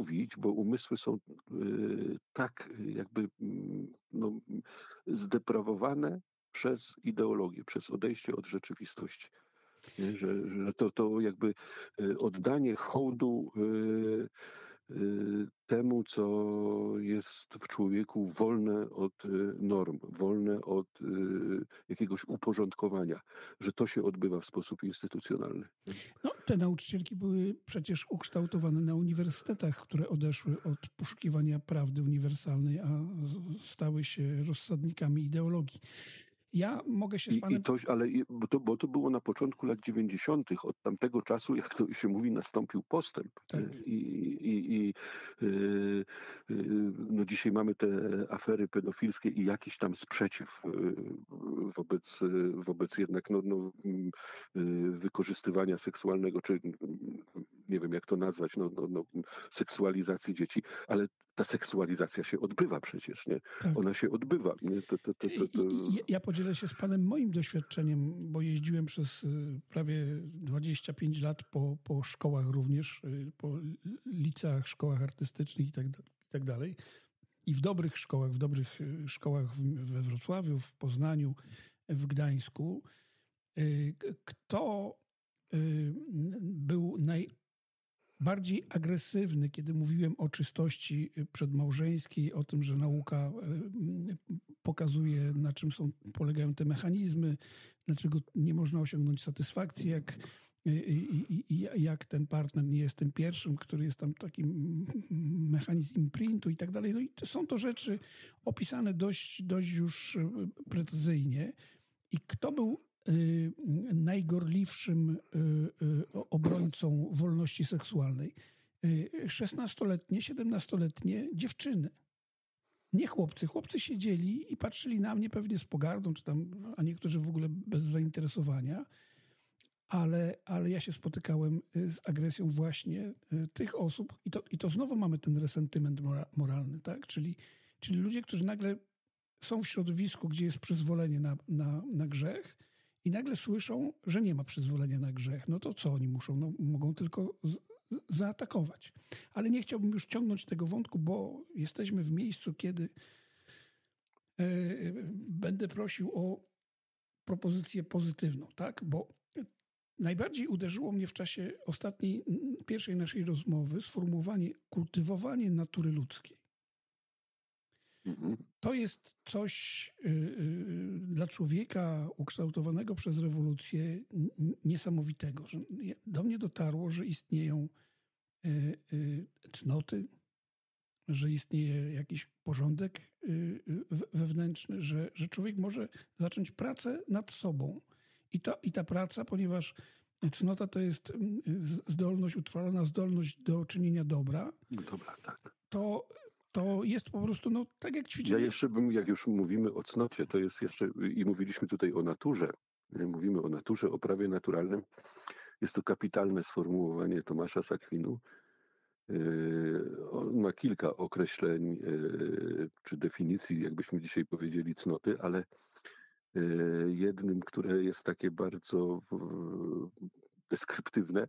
mówić, bo umysły są tak jakby zdeprawowane przez ideologię, przez odejście od rzeczywistości. Nie? Że to jakby oddanie hołdu temu, co jest w człowieku wolne od norm, wolne od jakiegoś uporządkowania, że to się odbywa w sposób instytucjonalny. No, te nauczycielki były przecież ukształtowane na uniwersytetach, które odeszły od poszukiwania prawdy uniwersalnej, a stały się rozsadnikami ideologii. Ja mogę się z panem... Bo to było na początku lat 90. Od tamtego czasu, jak to się mówi, nastąpił postęp. Tak. Dzisiaj mamy te afery pedofilskie i jakiś tam sprzeciw wobec jednak wykorzystywania seksualnego, czy nie wiem jak to nazwać, seksualizacji dzieci, ale ta seksualizacja się odbywa przecież, nie? Tak. Ona się odbywa. Nie? Ja podzielę się z panem moim doświadczeniem, bo jeździłem przez prawie 25 lat po szkołach również, po liceach, szkołach artystycznych i tak dalej. I w dobrych szkołach we Wrocławiu, w Poznaniu, w Gdańsku. Kto był najbardziej agresywny, kiedy mówiłem o czystości przedmałżeńskiej, o tym, że nauka pokazuje, na czym polegają te mechanizmy, dlaczego nie można osiągnąć satysfakcji, jak ten partner nie jest tym pierwszym, który jest tam takim mechanizm imprintu i tak dalej. No i są to rzeczy opisane dość już precyzyjnie. I kto był najgorliwszym obrońcą wolności seksualnej? 16-letnie, 17-letnie dziewczyny. Nie chłopcy. Chłopcy siedzieli i patrzyli na mnie pewnie z pogardą, a niektórzy w ogóle bez zainteresowania. Ale ja się spotykałem z agresją właśnie tych osób i to znowu mamy ten resentyment moralny, tak? Czyli ludzie, którzy nagle są w środowisku, gdzie jest przyzwolenie na grzech i nagle słyszą, że nie ma przyzwolenia na grzech. No to co oni muszą? No, mogą tylko zaatakować. Ale nie chciałbym już ciągnąć tego wątku, bo jesteśmy w miejscu, kiedy będę prosił o propozycję pozytywną, tak? Bo najbardziej uderzyło mnie w czasie pierwszej naszej rozmowy sformułowanie kultywowanie natury ludzkiej. To jest coś dla człowieka ukształtowanego przez rewolucję niesamowitego. Że do mnie dotarło, że istnieją cnoty, że istnieje jakiś porządek wewnętrzny, że człowiek może zacząć pracę nad sobą. I ta praca, ponieważ cnota to jest utrwalona zdolność do czynienia dobra. Dobra, tak. To jest po prostu, tak jak ćwiczenie. Ja jeszcze jak już mówimy o cnocie, to jest jeszcze, i mówiliśmy tutaj o naturze, mówimy o naturze, o prawie naturalnym. Jest to kapitalne sformułowanie Tomasza z Akwinu. On ma kilka określeń, czy definicji, jakbyśmy dzisiaj powiedzieli, cnoty, ale jednym, które jest takie bardzo deskryptywne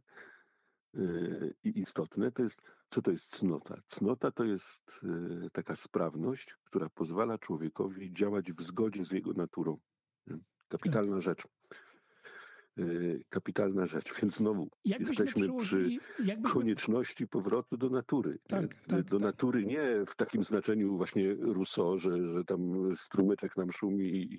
i istotne, to jest, co to jest cnota? Cnota to jest taka sprawność, która pozwala człowiekowi działać w zgodzie z jego naturą. Kapitalna rzecz. Kapitalna rzecz, więc znowu jesteśmy przy konieczności powrotu do natury. Do natury nie w takim znaczeniu właśnie Rousseau, że tam strumyczek nam szumi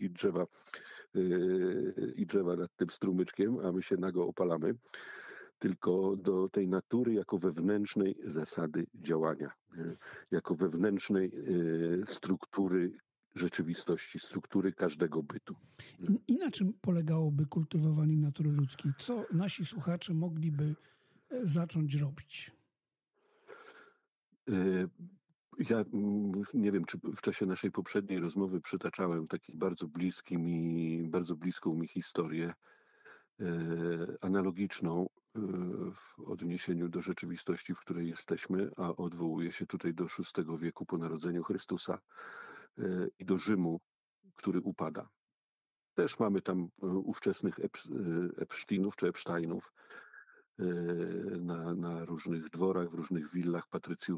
i drzewa nad tym strumyczkiem, a my się nago opalamy, tylko do tej natury jako wewnętrznej zasady działania, jako wewnętrznej struktury rzeczywistości, struktury każdego bytu. I na czym polegałoby kultywowanie natury ludzkiej? Co nasi słuchacze mogliby zacząć robić? Ja nie wiem, czy w czasie naszej poprzedniej rozmowy przytaczałem taki bardzo bliską mi historię analogiczną w odniesieniu do rzeczywistości, w której jesteśmy, a odwołuje się tutaj do VI wieku po narodzeniu Chrystusa i do Rzymu, który upada. Też mamy tam ówczesnych Epsteinów czy Epsteinów na różnych dworach, w różnych willach patrycjuszów.